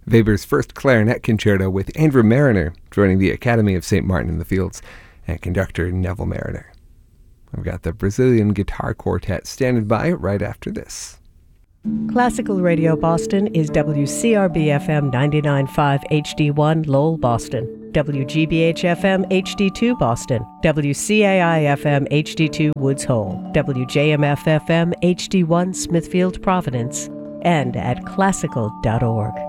Weber's first clarinet concerto with Andrew Marriner joining the Academy of St. Martin in the Fields and conductor Neville Marriner. I've got the Brazilian Guitar Quartet standing by right after this. Classical Radio Boston is WCRB-FM 99.5 HD1 Lowell, Boston, WGBH-FM HD2 Boston, WCAI-FM HD2 Woods Hole, WJMF-FM HD1 Smithfield, Providence, and at classical.org.